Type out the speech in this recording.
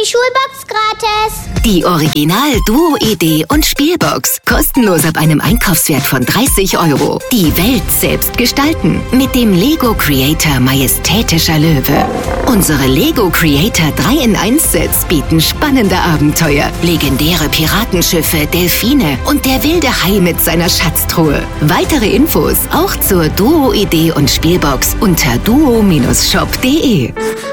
Die Schulbox gratis. Die Original Duo Idee und Spielbox. Kostenlos ab einem Einkaufswert von 30 €. Die Welt selbst gestalten. Mit dem Lego Creator Majestätischer Löwe. Unsere Lego Creator 3-in-1-Sets bieten spannende Abenteuer. Legendäre Piratenschiffe, Delfine und der wilde Hai mit seiner Schatztruhe. Weitere Infos auch zur Duo Idee und Spielbox unter duo-shop.de.